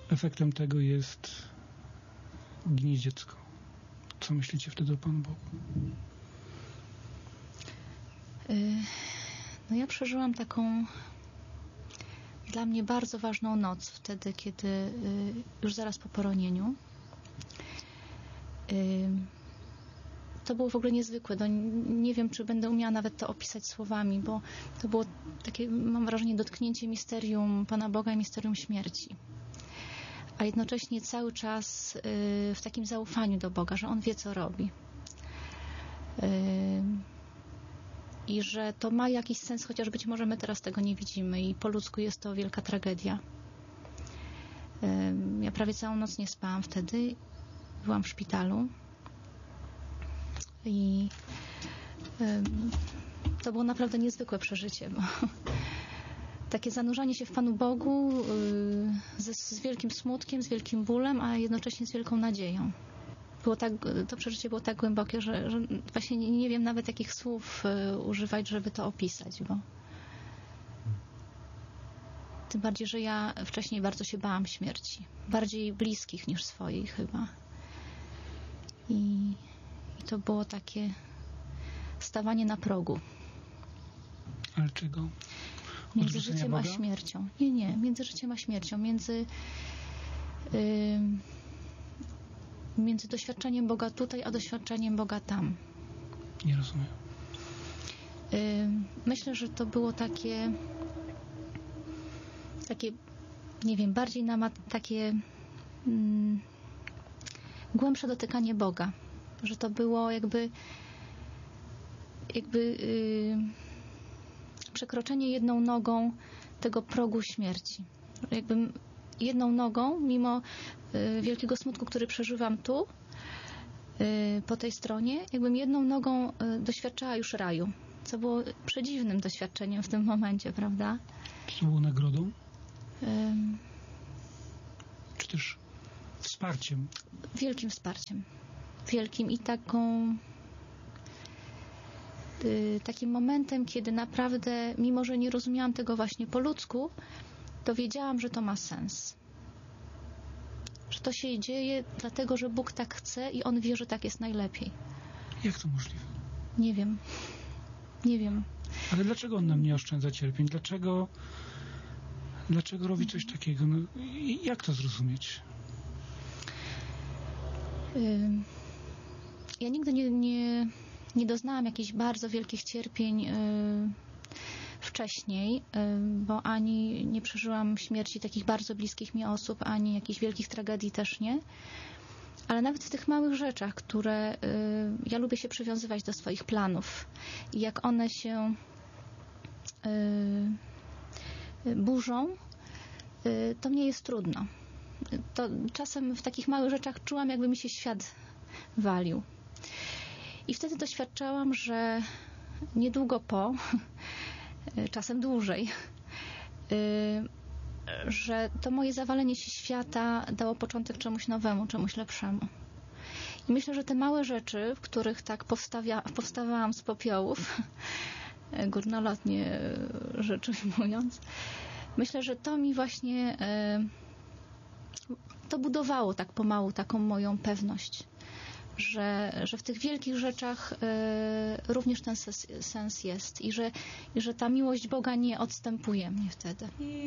efektem tego jest ginie dziecko. Co myślicie wtedy o Panu Bogu? No ja przeżyłam taką dla mnie bardzo ważną noc wtedy, kiedy już zaraz po poronieniu. To było w ogóle niezwykłe. Nie wiem, czy będę umiała nawet to opisać słowami, bo to było takie, mam wrażenie, dotknięcie misterium Pana Boga i misterium śmierci. A jednocześnie cały czas w takim zaufaniu do Boga, że On wie, co robi. I że to ma jakiś sens, chociaż być może my teraz tego nie widzimy i po ludzku jest to wielka tragedia. Ja prawie całą noc nie spałam wtedy. Byłam w szpitalu i to było naprawdę niezwykłe przeżycie, bo takie zanurzanie się w Panu Bogu z wielkim smutkiem, z wielkim bólem, a jednocześnie z wielką nadzieją. To przeżycie było tak głębokie, że właśnie nie wiem nawet jakich słów używać, żeby to opisać, bo tym bardziej, że ja wcześniej bardzo się bałam śmierci. Bardziej bliskich niż swojej chyba. I to było takie stawanie na progu. Ale czego? Między życiem a śmiercią. Nie. Między życiem a śmiercią. Między doświadczeniem Boga tutaj, a doświadczeniem Boga tam. Nie rozumiem. Myślę, że to było takie nie wiem, bardziej takie głębsze dotykanie Boga. Że to było jakby przekroczenie jedną nogą tego progu śmierci. Jakbym jedną nogą, mimo wielkiego smutku, który przeżywam tu, po tej stronie, jakbym jedną nogą doświadczała już raju. Co było przedziwnym doświadczeniem w tym momencie, prawda? Czy to było nagrodą? Czy też wsparciem? Wielkim wsparciem. Wielkim i takim momentem, kiedy naprawdę, mimo że nie rozumiałam tego właśnie po ludzku, to wiedziałam, że to ma sens. Że to się dzieje dlatego, że Bóg tak chce i On wie, że tak jest najlepiej. Jak to możliwe? Nie wiem. Ale dlaczego On nam nie oszczędza cierpień? Dlaczego robi coś takiego? No, jak to zrozumieć? Ja nigdy nie doznałam jakichś bardzo wielkich cierpień wcześniej, bo ani nie przeżyłam śmierci takich bardzo bliskich mi osób, ani jakichś wielkich tragedii też nie. Ale nawet w tych małych rzeczach, które ja lubię się przywiązywać do swoich planów i jak one się burzą, to mnie jest trudno. To czasem w takich małych rzeczach czułam, jakby mi się świat walił. I wtedy doświadczałam, że niedługo po, czasem dłużej, że to moje zawalenie się świata dało początek czemuś nowemu, czemuś lepszemu. I myślę, że te małe rzeczy, w których tak powstawałam z popiołów, górnolotnie rzecz ujmując, myślę, że to mi właśnie to budowało tak pomału taką moją pewność, że w tych wielkich rzeczach również ten sens jest i że ta miłość Boga nie odstępuje mnie wtedy.